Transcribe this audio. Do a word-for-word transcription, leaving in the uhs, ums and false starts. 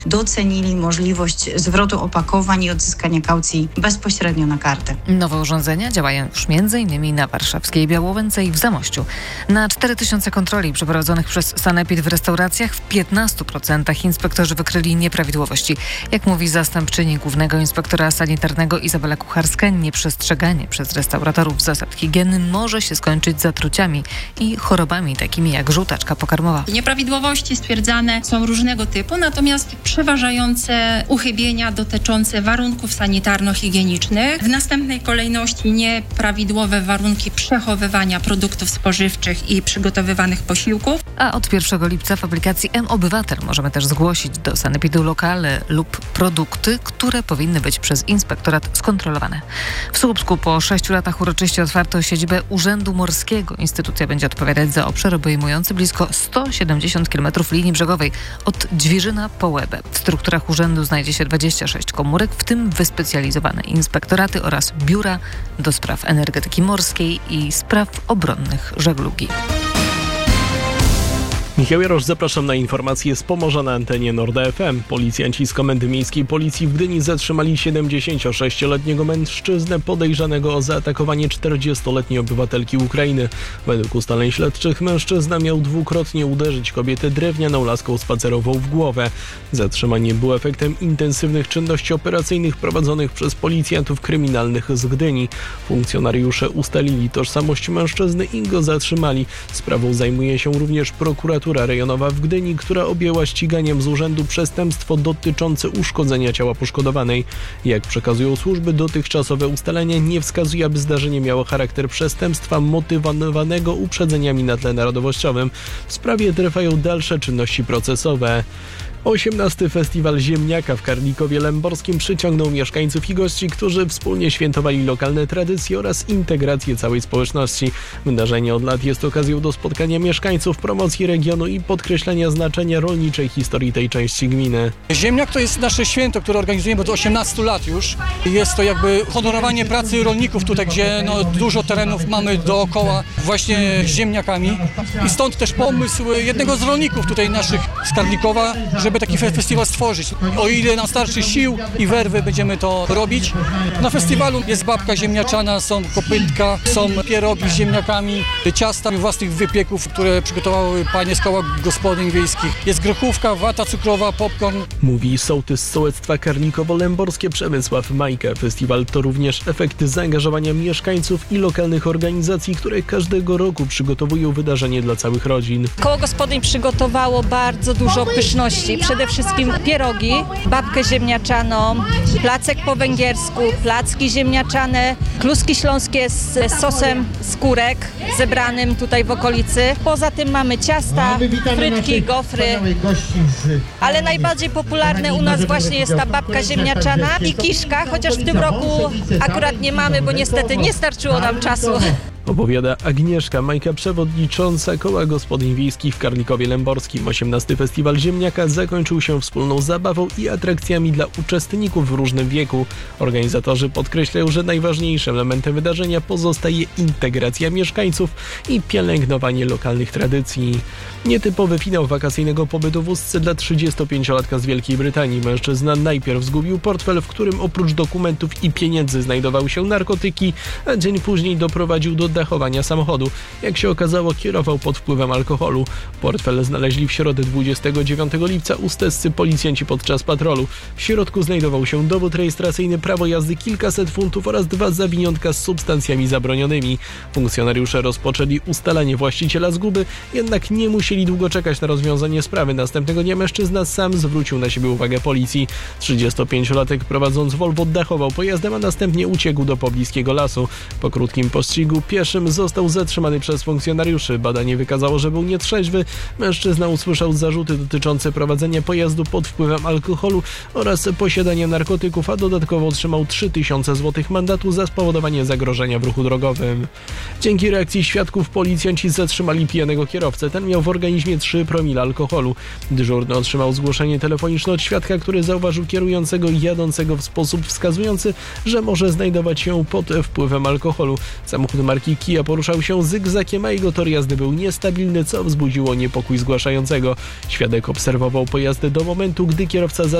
docenili możliwość zwrotu opakowań i odzyskania kaucji bezpośrednio na kartę. Nowe urządzenia działają już między innymi na warszawskiej Białołęce i w Zamościu. Na cztery tysiące kontroli przeprowadzonych przez Sanepid w restauracjach w piętnastu procentach inspektorzy wykryli nieprawidłowości. Jak mówi zastępczyni głównego inspektora sanitarnego Izabela Kucharska, nieprzestrzeganie przez restauratorów zasad higieny może się skończyć zatruciami i chorobami takimi jak żółtaczka pokarmowa. Nieprawidłowości stwierdzane są różnego typu, natomiast przeważające uchybienia dotyczące warunków sanitarno-higienicznych. W następnej kolejności nieprawidłowe warunki przechowywania produktów spożywczych i przygotowywanych posiłków. A od pierwszego lipca w aplikacji M-Obywatel możemy też zgłosić do Sanepidu lokale lub produkty, które powinny być przez inspektorat skontrolowane. W Słupsku po sześciu latach uroczyście otwarto siedzibę Urzędu Morskiego. Instytucja będzie odpowiadać za obszar obejmujący blisko sto siedemdziesiąt kilometrów linii brzegowej od Dźwirzyna po Łebę. W strukturach urzędu znajdzie się dwadzieścia sześć komórek, w tym wyspecjalizowane inspektoraty oraz biura do spraw energetyki morskiej i spraw obronnych żeglugi. Michał Jarosz, zapraszam na informacje z Pomorza na antenie Norda F M. Policjanci z Komendy Miejskiej Policji w Gdyni zatrzymali siedemdziesięciosześcioletniego mężczyznę podejrzanego o zaatakowanie czterdziestoletniej obywatelki Ukrainy. Według ustaleń śledczych mężczyzna miał dwukrotnie uderzyć kobietę drewnianą laską spacerową w głowę. Zatrzymanie było efektem intensywnych czynności operacyjnych prowadzonych przez policjantów kryminalnych z Gdyni. Funkcjonariusze ustalili tożsamość mężczyzny i go zatrzymali. Sprawą zajmuje się również prokuratura rejonowa w Gdyni, która objęła ściganiem z urzędu przestępstwo dotyczące uszkodzenia ciała poszkodowanej. Jak przekazują służby, dotychczasowe ustalenie nie wskazuje, aby zdarzenie miało charakter przestępstwa motywowanego uprzedzeniami na tle narodowościowym. W sprawie trwają dalsze czynności procesowe. osiemnasty Festiwal Ziemniaka w Karlikowie Lęborskim przyciągnął mieszkańców i gości, którzy wspólnie świętowali lokalne tradycje oraz integrację całej społeczności. Wydarzenie od lat jest okazją do spotkania mieszkańców, promocji regionu i podkreślenia znaczenia rolniczej historii tej części gminy. Ziemniak to jest nasze święto, które organizujemy od osiemnastu lat już. Jest to jakby honorowanie pracy rolników tutaj, gdzie no, dużo terenów mamy dookoła właśnie ziemniakami. I stąd też pomysł jednego z rolników tutaj naszych z Karlikowa, że żeby taki festiwal stworzyć. O ile nam starczy sił i werwy, będziemy to robić. Na festiwalu jest babka ziemniaczana, są kopytka, są pierogi z ziemniakami, ciasta własnych wypieków, które przygotowały panie z koła gospodyń wiejskich. Jest grochówka, wata cukrowa, popcorn. Mówi sołtys sołectwa Karlikowo-Lęborskie Przemysław Majka. Festiwal to również efekt zaangażowania mieszkańców i lokalnych organizacji, które każdego roku przygotowują wydarzenie dla całych rodzin. Koło gospodyń przygotowało bardzo dużo pyszności. Przede wszystkim pierogi, babkę ziemniaczaną, placek po węgiersku, placki ziemniaczane, kluski śląskie z sosem skórek zebranym tutaj w okolicy. Poza tym mamy ciasta, frytki, gofry, ale najbardziej popularne u nas właśnie jest ta babka ziemniaczana i kiszka, chociaż w tym roku akurat nie mamy, bo niestety nie starczyło nam czasu. Opowiada Agnieszka Majka, przewodnicząca Koła Gospodyń Wiejskich w Karlikowie Lęborskim. osiemnasty Festiwal Ziemniaka zakończył się wspólną zabawą i atrakcjami dla uczestników w różnym wieku. Organizatorzy podkreślają, że najważniejszym elementem wydarzenia pozostaje integracja mieszkańców i pielęgnowanie lokalnych tradycji. Nietypowy finał wakacyjnego pobytu w Ustce dla trzydziestopięciolatka z Wielkiej Brytanii. Mężczyzna najpierw zgubił portfel, w którym oprócz dokumentów i pieniędzy znajdowały się narkotyki, a dzień później doprowadził do dachowania samochodu. Jak się okazało, kierował pod wpływem alkoholu. Portfel znaleźli w środę dwudziestego dziewiątego lipca usteccy policjanci podczas patrolu. W środku znajdował się dowód rejestracyjny, prawo jazdy, kilkaset funtów oraz dwa zawiniątka z substancjami zabronionymi. Funkcjonariusze rozpoczęli ustalanie właściciela zguby, jednak nie musieli długo czekać na rozwiązanie sprawy. Następnego dnia mężczyzna sam zwrócił na siebie uwagę policji. trzydziestopięciolatek prowadząc Volvo dachował pojazdem, a następnie uciekł do pobliskiego lasu. Po krótkim pościgu pieszym został zatrzymany przez funkcjonariuszy. Badanie wykazało, że był nietrzeźwy. Mężczyzna usłyszał zarzuty dotyczące prowadzenia pojazdu pod wpływem alkoholu oraz posiadania narkotyków, a dodatkowo otrzymał trzy tysiące złotych mandatu za spowodowanie zagrożenia w ruchu drogowym. Dzięki reakcji świadków policjanci zatrzymali pijanego kierowcę. Ten miał w organizmie trzy promile alkoholu. Dyżurny otrzymał zgłoszenie telefoniczne od świadka, który zauważył kierującego jadącego w sposób wskazujący, że może znajdować się pod wpływem alkoholu. Samochód marki Właścicielski Kia poruszał się zygzakiem, a jego tor jazdy był niestabilny, co wzbudziło niepokój zgłaszającego. Świadek obserwował pojazdy do momentu, gdy kierowca